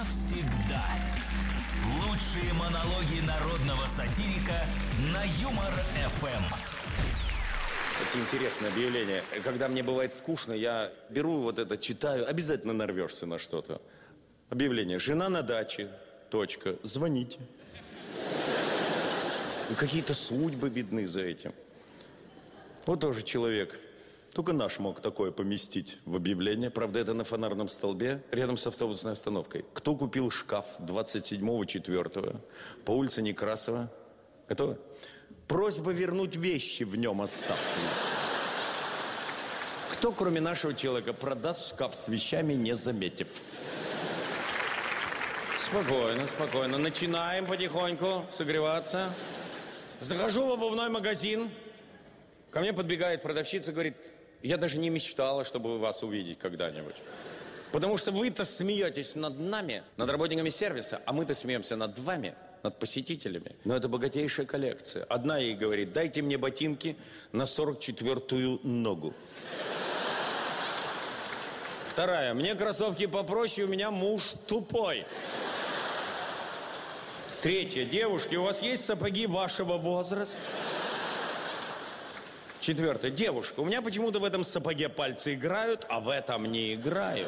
навсегда. Лучшие монологи народного сатирика на Юмор-ФМ. Это интересное объявление. Когда мне бывает скучно, я беру вот это, читаю, обязательно нарвешься на что-то. Объявление. Жена на даче. Точка. Звоните. И какие-то судьбы видны за этим. Вот тоже человек. Только наш мог такое поместить в объявление. Правда, это на фонарном столбе, рядом с автобусной остановкой. Кто купил шкаф 27.04 по улице Некрасова? Готовы? Просьба вернуть вещи в нем оставшиеся. Кто, кроме нашего человека, продаст шкаф с вещами, не заметив? Спокойно, спокойно. Начинаем потихоньку согреваться. Захожу в обувной магазин. Ко мне подбегает продавщица, говорит: я даже не мечтала, чтобы вас увидеть когда-нибудь. Потому что вы-то смеетесь над нами, над работниками сервиса, а мы-то смеемся над вами, над посетителями. Но это богатейшая коллекция. Одна ей говорит: дайте мне ботинки на 44-ю ногу. Вторая: мне кроссовки попроще, у меня муж тупой. Третья: девушки, у вас есть сапоги вашего возраста? Четвертое: девушка, у меня почему-то в этом сапоге пальцы играют, а в этом не играют.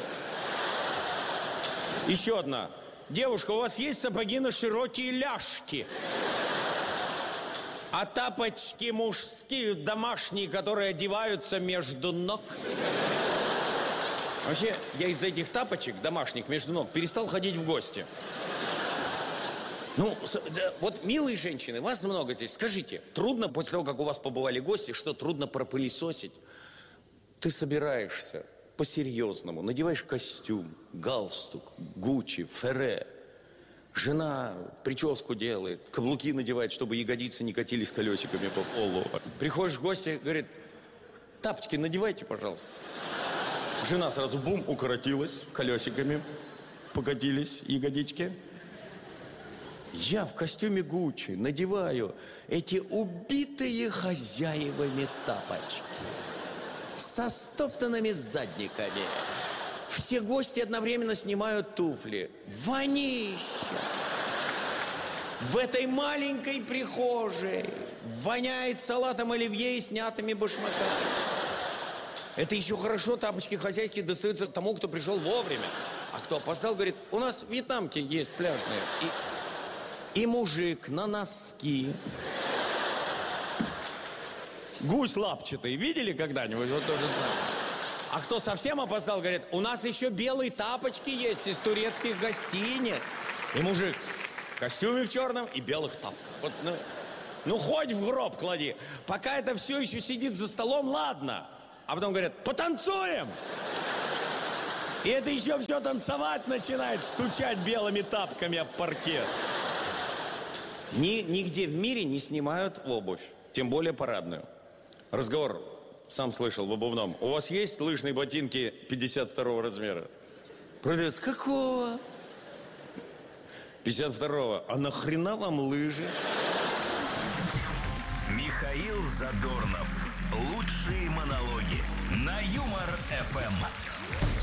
Еще одна: девушка, у вас есть сапоги на широкие ляжки? А тапочки мужские, домашние, которые одеваются между ног? Вообще, я из-за этих тапочек домашних между ног перестал ходить в гости. Ну, вот, милые женщины, вас много здесь. Скажите, трудно после того, как у вас побывали гости, что трудно пропылесосить? Ты собираешься по-серьезному, надеваешь костюм, галстук, Гуччи, Ферре. Жена прическу делает, каблуки надевает, чтобы ягодицы не катились колесиками по полу. Приходишь в гости, говорит: тапочки надевайте, пожалуйста. Жена сразу бум, укоротилась, колесиками покатились ягодички. Я в костюме Гуччи надеваю эти убитые хозяевами тапочки со стоптанными задниками. Все гости одновременно снимают туфли. Вонища! В этой маленькой прихожей воняет салатом оливье и снятыми башмаками. Это еще хорошо, тапочки хозяйки достаются тому, кто пришел вовремя. А кто опоздал, говорит: у нас вьетнамки есть пляжные. И мужик на носки. Гусь лапчатый. Видели когда-нибудь? Вот то же самое. А кто совсем опоздал, говорит: у нас еще белые тапочки есть из турецких гостиниц. И мужик в костюме в черном и белых тапках. Вот, ну хоть в гроб клади. Пока это все еще сидит за столом, ладно. А потом говорят: потанцуем. И это еще все танцевать начинает, стучать белыми тапками об паркет. Нигде в мире не снимают обувь, тем более парадную. Разговор, сам слышал, в обувном: у вас есть лыжные ботинки 52 размера? Продавец: какого? 52-го. А нахрена вам лыжи? Михаил Задорнов. Лучшие монологи на Юмор-ФМ.